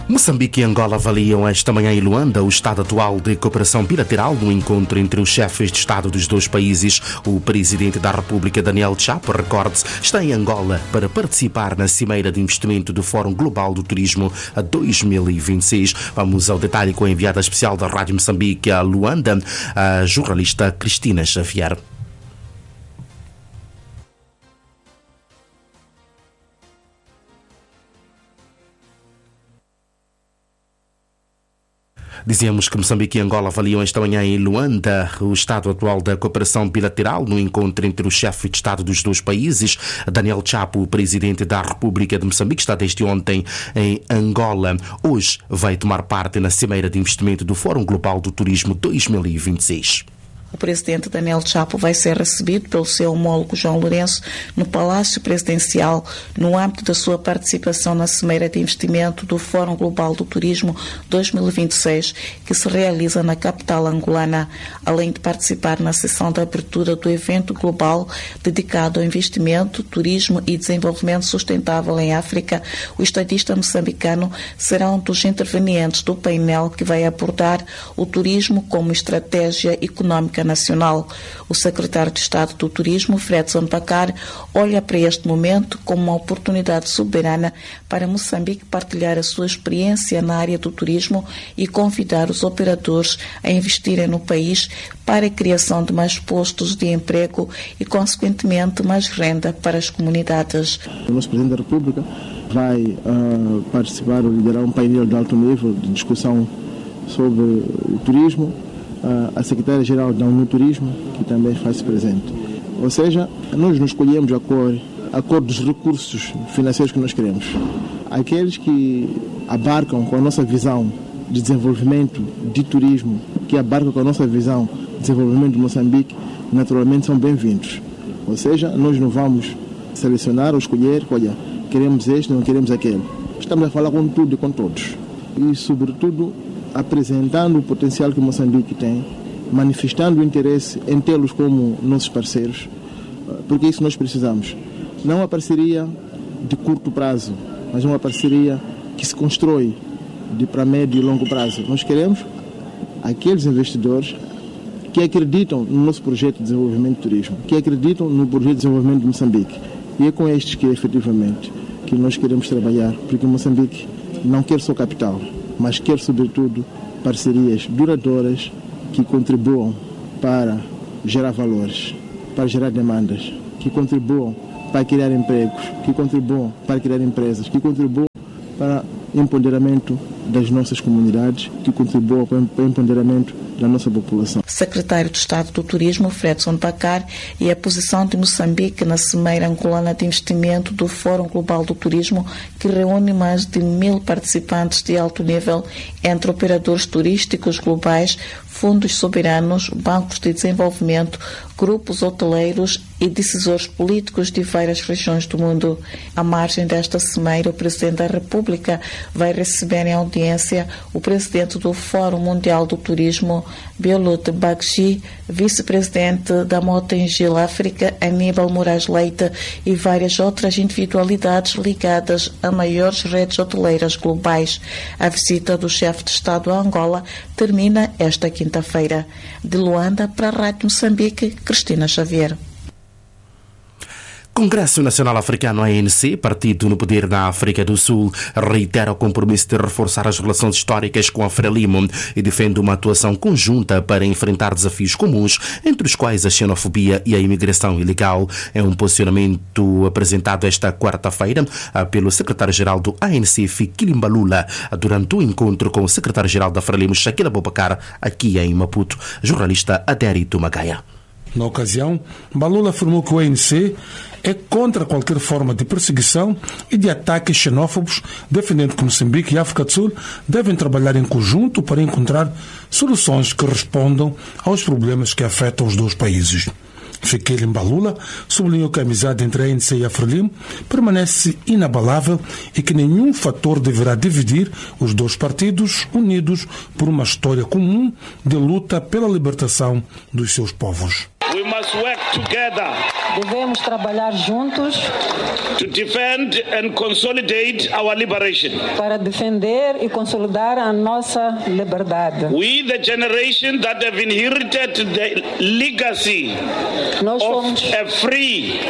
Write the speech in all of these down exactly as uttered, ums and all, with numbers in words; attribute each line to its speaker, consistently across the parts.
Speaker 1: Moçambique e Angola avaliam esta manhã em Luanda o estado atual de cooperação bilateral no encontro entre os chefes de Estado dos dois países. O presidente da República, Daniel Chapo, recorde-se, está em Angola para participar na Cimeira de Investimento do Fórum Global do Turismo a dois mil e vinte e seis. Vamos ao detalhe com a enviada especial da Rádio Moçambique a Luanda, a jornalista Cristina Xavier. Dizíamos que Moçambique e Angola avaliam esta manhã em Luanda o estado atual da cooperação bilateral no encontro entre o chefe de Estado dos dois países. Daniel Chapo, o presidente da República de Moçambique, está desde ontem em Angola. Hoje vai tomar parte na Cimeira de Investimento do Fórum Global do Turismo dois mil e vinte e seis.
Speaker 2: O presidente Daniel Chapo vai ser recebido pelo seu homólogo João Lourenço no Palácio Presidencial no âmbito da sua participação na Cimeira de Investimento do Fórum Global do Turismo dois mil e vinte e seis, que se realiza na capital angolana, além de participar na sessão de abertura do evento global dedicado ao investimento, turismo e desenvolvimento sustentável em África. O estadista moçambicano será um dos intervenientes do painel que vai abordar o turismo como estratégia económica nacional. O secretário de Estado do Turismo, Fredson Pacar, olha para este momento como uma oportunidade soberana para Moçambique partilhar a sua experiência na área do turismo e convidar os operadores a investirem no país para a criação de mais postos de emprego e, consequentemente, mais renda para as comunidades.
Speaker 3: O nosso Presidente da República vai uh, participar ou liderar um painel de alto nível de discussão sobre o turismo. A secretária-geral da União Turismo, que também faz presente. Ou seja, nós nos escolhemos a cor, a cor dos recursos financeiros que nós queremos. Aqueles que abarcam com a nossa visão de desenvolvimento de turismo, que abarcam com a nossa visão de desenvolvimento de Moçambique, naturalmente são bem-vindos. Ou seja, nós não vamos selecionar ou escolher, olha, queremos este, não queremos aquele. Estamos a falar com tudo e com todos. E, sobretudo, apresentando o potencial que Moçambique tem, manifestando o interesse em tê-los como nossos parceiros, porque isso nós precisamos. Não uma parceria de curto prazo, mas uma parceria que se constrói de para médio e longo prazo. Nós queremos aqueles investidores que acreditam no nosso projeto de desenvolvimento de turismo, que acreditam no projeto de desenvolvimento de Moçambique. E é com estes que, efetivamente, que nós queremos trabalhar, porque Moçambique não quer só capital, mas quer, sobretudo, parcerias duradouras que contribuam para gerar valores, para gerar demandas, que contribuam para criar empregos, que contribuam para criar empresas, que contribuam para o empoderamento das nossas comunidades, que contribuam para o empoderamento da nossa população.
Speaker 2: Secretário de Estado do Turismo, Fredson Pacar, e a posição de Moçambique na Cimeira Angolana de Investimento do Fórum Global do Turismo, que reúne mais de mil participantes de alto nível, entre operadores turísticos globais, fundos soberanos, bancos de desenvolvimento, grupos hoteleiros e decisores políticos de várias regiões do mundo. À margem desta cimeira, o Presidente da República vai receber em audiência o Presidente do Fórum Mundial do Turismo, Biolute Bagchi, Vice-Presidente da Motengil África, Aníbal Moraes Leite, e várias outras individualidades ligadas a maiores redes hoteleiras globais. A visita do chefe de Estado a Angola termina esta quinta-feira. De Luanda, para a Rádio Moçambique, Cristina Xavier.
Speaker 1: Congresso Nacional Africano, A N C, partido no poder na África do Sul, reitera o compromisso de reforçar as relações históricas com a Frelimo e defende uma atuação conjunta para enfrentar desafios comuns, entre os quais a xenofobia e a imigração ilegal. É um posicionamento apresentado esta quarta-feira pelo secretário-geral do A N C, Fikile Mbalula, durante o encontro com o secretário-geral da Frelimo, Shakil Abubakar, aqui em Maputo. Jornalista Adérito Magaia.
Speaker 4: Na ocasião, Mbalula afirmou que o A N C é contra qualquer forma de perseguição e de ataques xenófobos, defendendo que Moçambique e África do Sul devem trabalhar em conjunto para encontrar soluções que respondam aos problemas que afetam os dois países. Fikile Mbalula sublinhou que a amizade entre a A N C e a Frelimo permanece inabalável e que nenhum fator deverá dividir os dois partidos, unidos por uma história comum de luta pela libertação dos seus povos.
Speaker 5: We must work together.
Speaker 6: Devemos trabalhar juntos
Speaker 5: to defend and consolidate our liberation.
Speaker 6: Para defender e consolidar a nossa liberdade.
Speaker 5: We, the generation that have inherited the legacy
Speaker 6: Nós
Speaker 5: of
Speaker 6: somos...
Speaker 5: a free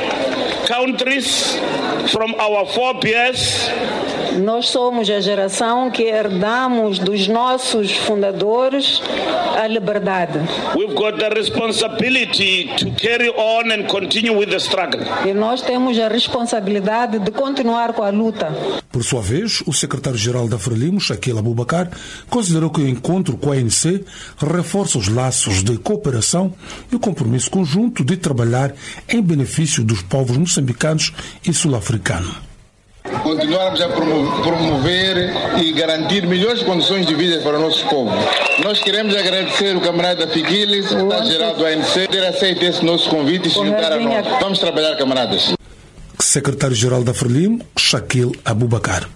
Speaker 5: countries from our forebears.
Speaker 6: Nós somos a geração que herdamos dos nossos fundadores a liberdade.
Speaker 5: We've got the responsibility to carry on and continue with the struggle.
Speaker 6: E nós temos a responsabilidade de continuar com a luta.
Speaker 4: Por sua vez, o secretário-geral da Frelimo, Shaquil Abubakar, considerou que o encontro com a A N C reforça os laços de cooperação e o compromisso conjunto de trabalhar em benefício dos povos moçambicanos e sul-africanos.
Speaker 7: Continuarmos a promover e garantir melhores condições de vida para o nosso povo. Nós queremos agradecer o camarada Fiquilis, secretário-geral do A N C, ter aceito esse nosso convite e se juntar a nós. Vamos trabalhar, camaradas.
Speaker 4: Secretário-geral da Frelimo, Shaquil Abubakar.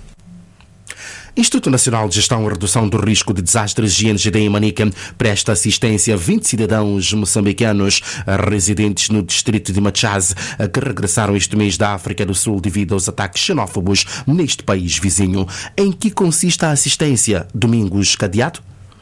Speaker 1: Instituto Nacional de Gestão e Redução do Risco de Desastres I N G D em Manica presta assistência a vinte cidadãos moçambicanos residentes no distrito de Machaz que regressaram este mês da África do Sul devido aos ataques xenófobos neste país vizinho. Em que consiste a assistência? Domingos Cadeado?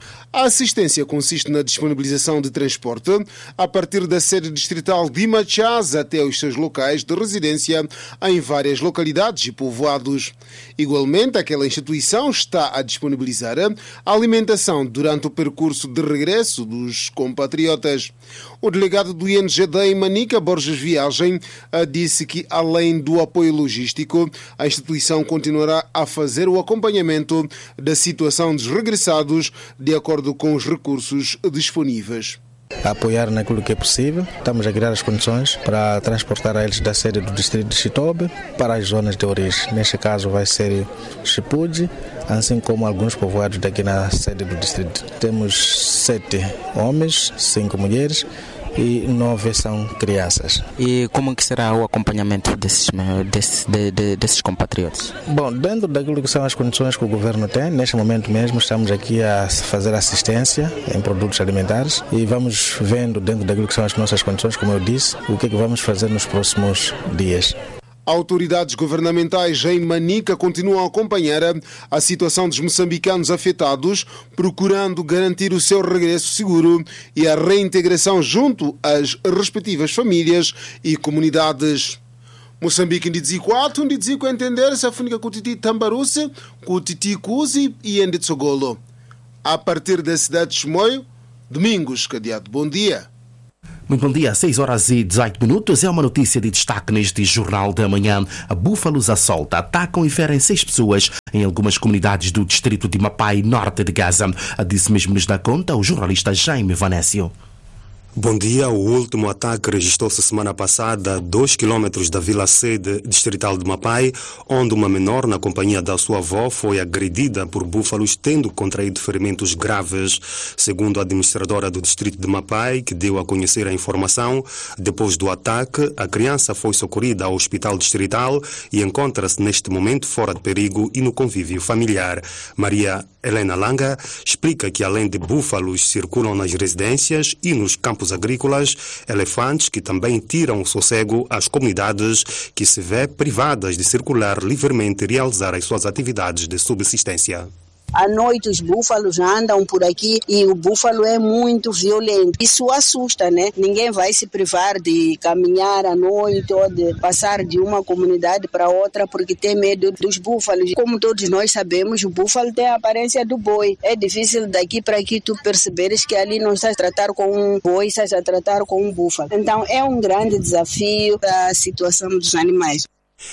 Speaker 8: A assistência consiste na disponibilização de transporte a partir da sede distrital de Machaz até os seus locais de residência em várias localidades e povoados. Igualmente, aquela instituição está a disponibilizar a alimentação durante o percurso de regresso dos compatriotas. O delegado do I N G D em Manica, Borges Viagem, disse que, além do apoio logístico, a instituição continuará a fazer o acompanhamento da situação dos regressados de acordo com os recursos disponíveis.
Speaker 9: A apoiar naquilo que é possível. Estamos a criar as condições para transportar a eles da sede do distrito de Chitobe para as zonas de origem. Neste caso vai ser Chipude, assim como alguns povoados daqui na sede do distrito. Temos sete homens, cinco mulheres e nove são crianças.
Speaker 10: E como que será o acompanhamento desses, desses, de, de, desses compatriotas?
Speaker 9: Bom, dentro daquilo que são as condições que o governo tem, neste momento mesmo estamos aqui a fazer assistência em produtos alimentares e vamos vendo dentro daquilo que são as nossas condições, como eu disse, o que é que vamos fazer nos próximos dias.
Speaker 8: Autoridades governamentais em Manica continuam a acompanhar a situação dos moçambicanos afetados, procurando garantir o seu regresso seguro e a reintegração junto às respectivas famílias e comunidades. Moçambique em Diziquato, em Dizico a entender-se a fúnica Cutiti Tambaruce, Cutiti Cusi e em Tsogolo. A partir da cidade de Chimoio, Domingos Cadeado, bom dia.
Speaker 1: Muito bom dia, seis horas e dezoito minutos. É uma notícia de destaque neste Jornal da Manhã. Búfalos à solta atacam e ferem seis pessoas em algumas comunidades do distrito de Mapai, norte de Gaza. Disse mesmo nos dá conta o jornalista Jaime Vanésio.
Speaker 11: Bom dia. O último ataque registrou-se semana passada a dois quilômetros da vila-sede distrital de Mapai, onde uma menor, na companhia da sua avó, foi agredida por búfalos, tendo contraído ferimentos graves. Segundo a administradora do distrito de Mapai, que deu a conhecer a informação, depois do ataque, a criança foi socorrida ao hospital distrital e encontra-se neste momento fora de perigo e no convívio familiar. Maria Helena Langa explica que, além de búfalos, circulam nas residências e nos campos agrícolas, elefantes que também tiram o sossego às comunidades que se vê privadas de circular livremente e realizar as suas atividades de subsistência.
Speaker 12: À noite os búfalos andam por aqui e o búfalo é muito violento. Isso assusta, né? Ninguém vai se privar de caminhar à noite ou de passar de uma comunidade para outra porque tem medo dos búfalos. Como todos nós sabemos, o búfalo tem a aparência do boi. É difícil daqui para aqui tu perceberes que ali não estás a tratar com um boi, estás a tratar com um búfalo. Então é um grande desafio para a situação dos animais.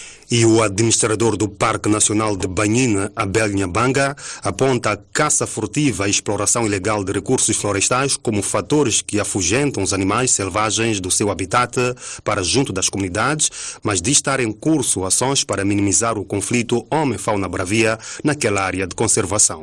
Speaker 11: E o administrador do Parque Nacional de Banhina, Abel Nhambanga, aponta a caça furtiva e exploração ilegal de recursos florestais como fatores que afugentam os animais selvagens do seu habitat para junto das comunidades, mas diz estar em curso ações para minimizar o conflito homem-fauna bravia naquela área de conservação.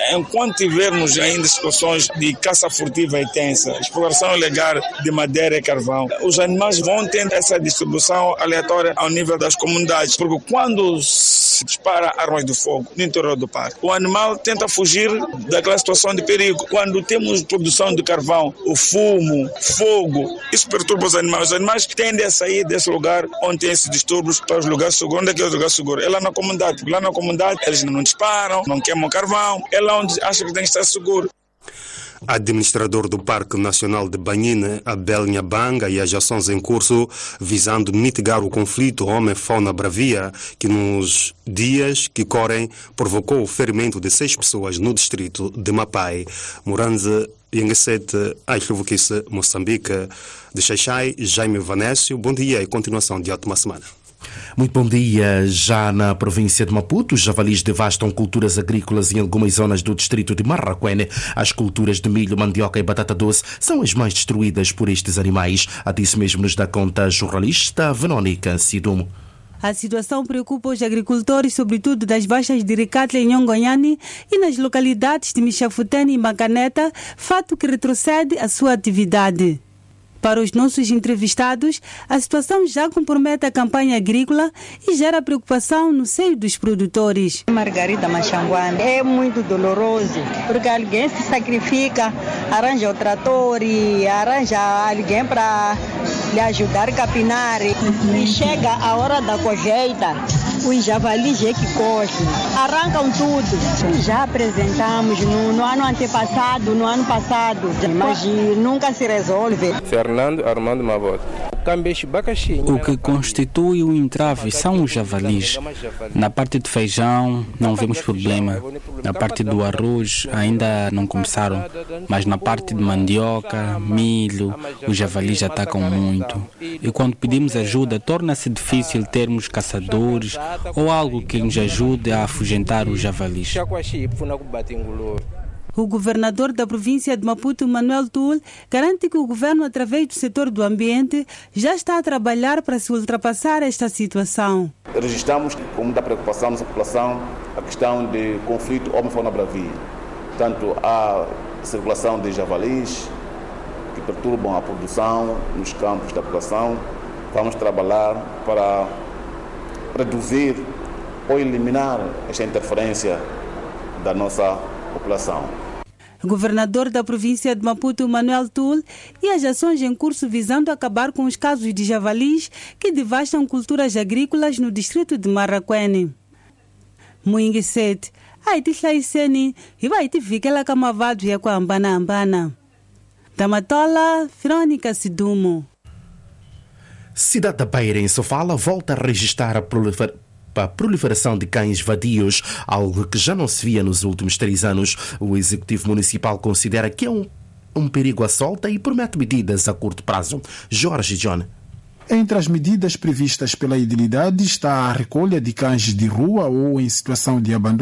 Speaker 13: enquanto tivermos ainda situações de caça furtiva intensa, exploração ilegal de madeira e carvão, os animais vão ter essa distribuição aleatória ao nível das comunidades, porque quando se dispara armas de fogo no interior do parque, o animal tenta fugir daquela situação de perigo. Quando temos produção de carvão, o fumo, fogo, isso perturba os animais. Os animais tendem a sair desse lugar onde tem esses distúrbios para os lugares seguros. Onde é que é o lugar seguro? É lá na comunidade, porque lá na comunidade eles não disparam, não queimam carvão, é lá onde acha que tem que estar seguro.
Speaker 11: Administrador do Parque Nacional de Banhine, Abel Nhabanga, e as ações em curso visando mitigar o conflito homem-fauna bravia que nos dias que correm provocou o ferimento de seis pessoas no distrito de Mapai. Moranze Yengesete, Aixuvuquice, Moçambique, de Xaixai, Jaime Vanésio. Bom dia e continuação de ótima semana.
Speaker 1: Muito bom dia. Já na província de Maputo, os javalis devastam culturas agrícolas em algumas zonas do distrito de Marraquene. As culturas de milho, mandioca e batata doce são as mais destruídas por estes animais. A disso mesmo nos dá conta a jornalista Verónica Sidumo.
Speaker 14: A situação preocupa os agricultores, sobretudo das baixas de Ricatla e Nhongonhane e nas localidades de Michafutene e Macaneta, fato que retrocede a sua atividade. Para os nossos entrevistados, a situação já compromete a campanha agrícola e gera preocupação no seio dos produtores.
Speaker 15: Margarida Machanguane, é muito doloroso, porque alguém se sacrifica, arranja o trator e arranja alguém para lhe ajudar a capinar. E chega a hora da colheita, os javalis é que costam, arrancam tudo. Já apresentamos no, no ano antepassado, no ano passado, mas nunca se resolve.
Speaker 16: Fernando Armando Mavota.
Speaker 10: O que constitui o entrave são os javalis. Na parte de feijão não vemos problema. Na parte do arroz ainda não começaram. Mas na parte de mandioca, milho, os javalis atacam muito. E quando pedimos ajuda, torna-se difícil termos caçadores ou algo que nos ajude a afugentar os javalis.
Speaker 14: O governador da província de Maputo, Manuel Tull, garante que o governo, através do setor do ambiente, já está a trabalhar para se ultrapassar esta situação.
Speaker 17: Registramos com muita preocupação nossa população a questão de conflito homem-fauna bravia. Tanto a circulação de javalis, que perturbam a produção nos campos da população. Vamos trabalhar para reduzir ou eliminar esta interferência da nossa população.
Speaker 14: Governador da província de Maputo, Manuel Tull, e as ações em curso visando acabar com os casos de javalis que devastam culturas agrícolas no distrito de Marraquene. Muinguesete, Haiti Slaiseni, e vai te ficar camavado e com a ambana ambana. Tamatola, Verônica Sidumo.
Speaker 1: Cidade da Beira, em Sofala, volta a registrar a proliferação a proliferação de cães vadios, algo que já não se via nos últimos três anos. O Executivo Municipal considera que é um, um perigo à solta e promete medidas a curto prazo. Jorge John.
Speaker 18: Entre as medidas previstas pela idilidade está a recolha de cães de rua ou em situação de abandono